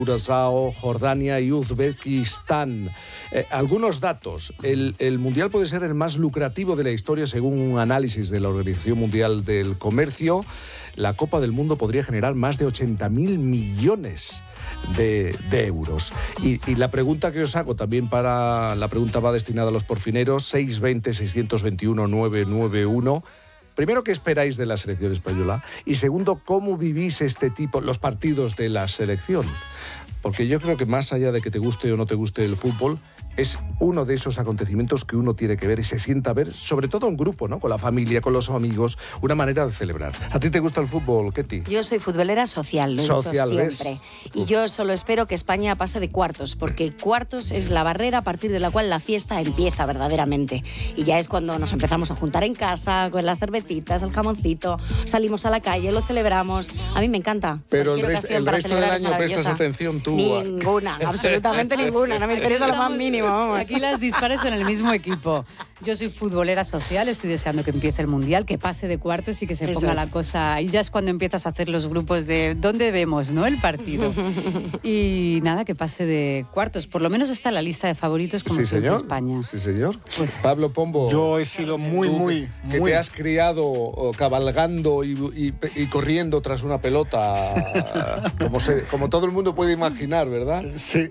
Curazao, Jordania y Uzbekistán. Algunos datos. El Mundial puede ser el más lucrativo de la historia según un análisis de la Organización Mundial del Comercio. La Copa del Mundo podría generar más de 80.000 millones de euros. Y la pregunta que os hago también la pregunta va destinada a los porfineros, 620-621-991. Primero, ¿qué esperáis de la selección española? Y segundo, ¿cómo vivís los partidos de la selección? Porque yo creo que más allá de que te guste o no te guste el fútbol, es uno de esos acontecimientos que uno tiene que ver y se sienta a ver, sobre todo en grupo, ¿no? Con la familia, con los amigos, una manera de celebrar. ¿A ti te gusta el fútbol, Ketty? Yo soy futbolera social, lo he dicho siempre. Y yo solo espero que España pase de cuartos, porque cuartos es la barrera a partir de la cual la fiesta empieza verdaderamente. Y ya es cuando nos empezamos a juntar en casa, con las cervecitas, el jamoncito, salimos a la calle, lo celebramos. A mí me encanta. Pero el resto del año prestas atención tú. Ninguna, absolutamente ninguna, no me interesa lo más mínimo. Aquí las dispares en el mismo equipo. Yo soy futbolera social, estoy deseando que empiece el Mundial, que pase de cuartos y que se ponga la cosa. Y ya es cuando empiezas a hacer los grupos de dónde vemos, ¿no?, el partido. Y nada, que pase de cuartos. Por lo menos está en la lista de favoritos como siempre España. Sí, señor. Pues, Pablo Pombo. Yo he sido muy... Que te has criado cabalgando y corriendo tras una pelota, como todo el mundo puede imaginar, ¿verdad? Sí.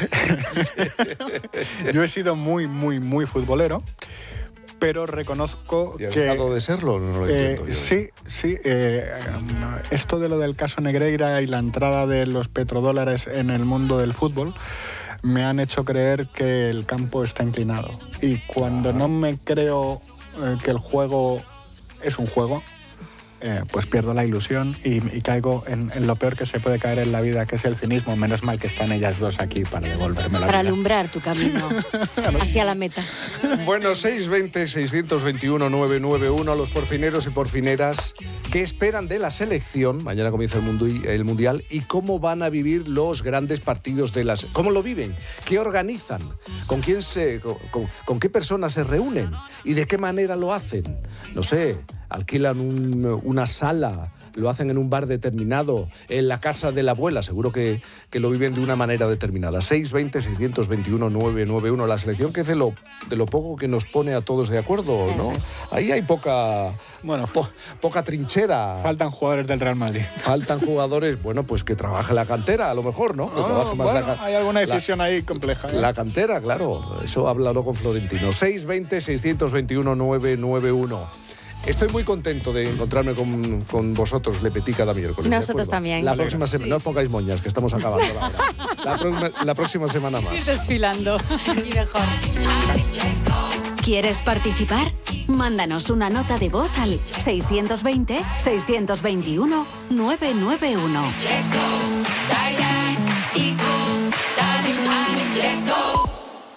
Yo he sido muy futbolero, pero reconozco que... ¿Has que... dejado de serlo? No lo entiendo yo. Sí. Esto de lo del caso Negreira y la entrada de los petrodólares en el mundo del fútbol me han hecho creer que el campo está inclinado. Y cuando no me creo que el juego es un juego, pues pierdo la ilusión y caigo en lo peor que se puede caer en la vida, que es el cinismo. Menos mal que están ellas dos aquí para devolverme la vida. Para alumbrar tu camino hacia la meta. Bueno, 620-621-991, los porfineros y porfineras, ¿qué esperan de la selección? Mañana comienza el Mundial. ¿Y cómo van a vivir los grandes partidos de las... ¿Cómo lo viven? ¿Qué organizan? ¿Con quién con qué personas se reúnen? ¿Y de qué manera lo hacen? No sé... Alquilan una sala, lo hacen en un bar determinado, en la casa de la abuela, seguro que lo viven de una manera determinada. 620-621-991, la selección que es de lo poco que nos pone a todos de acuerdo, ¿no? Ahí hay poca trinchera. Faltan jugadores del Real Madrid. Faltan jugadores, pues que trabaje la cantera, a lo mejor, ¿no? Hay alguna decisión ahí compleja. La cantera, claro, eso háblalo con Florentino. 620-621-991. Estoy muy contento de encontrarme con vosotros, Le Petit, cada miércoles. Nosotros también. La próxima semana, no os pongáis moñas, que estamos acabando la próxima semana más. Y desfilando. Y mejor. ¿Quieres participar? Mándanos una nota de voz al 620-621-991. Let's go, Diane, y tú, dale, let's go.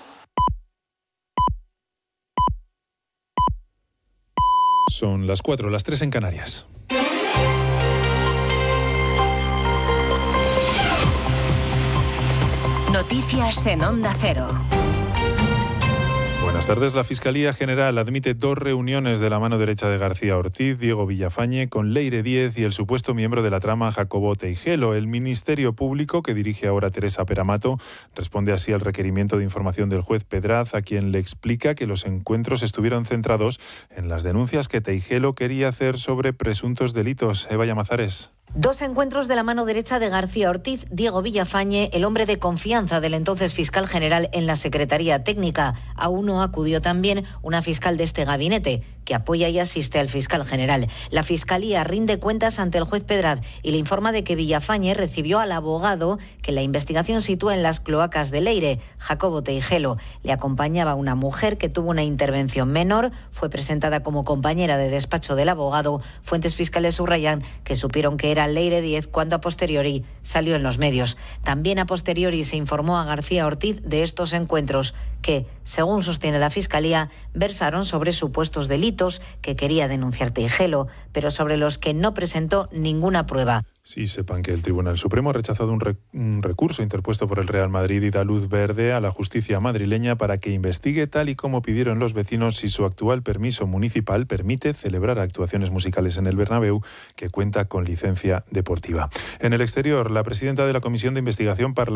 Son las 4, las 3 en Canarias. Noticias en Onda Cero. Buenas tardes. La Fiscalía General admite 2 reuniones de la mano derecha de García Ortiz, Diego Villafañe, con Leire Díez y el supuesto miembro de la trama Jacobo Teijelo. El Ministerio Público, que dirige ahora Teresa Peramato, responde así al requerimiento de información del juez Pedraz, a quien le explica que los encuentros estuvieron centrados en las denuncias que Teijelo quería hacer sobre presuntos delitos. Eva Llamazares. 2 encuentros de la mano derecha de García Ortiz, Diego Villafañe, el hombre de confianza del entonces fiscal general en la Secretaría Técnica. A uno acudió también una fiscal de este gabinete, que apoya y asiste al fiscal general. La Fiscalía rinde cuentas ante el juez Pedraz y le informa de que Villafañe recibió al abogado que la investigación sitúa en las cloacas de Leire, Jacobo Teijelo. Le acompañaba una mujer que tuvo una intervención menor, fue presentada como compañera de despacho del abogado. Fuentes fiscales subrayan que supieron que era Leire Díez cuando a posteriori salió en los medios. También a posteriori se informó a García Ortiz de estos encuentros que, según sostiene la Fiscalía, versaron sobre supuestos delitos delitos que quería denunciar Tejero, pero sobre los que no presentó ninguna prueba. Sí, sepan que el Tribunal Supremo ha rechazado un recurso interpuesto por el Real Madrid y da luz verde a la justicia madrileña para que investigue, tal y como pidieron los vecinos, si su actual permiso municipal permite celebrar actuaciones musicales en el Bernabéu, que cuenta con licencia deportiva. En el exterior, la presidenta de la Comisión de Investigación Parlamentaria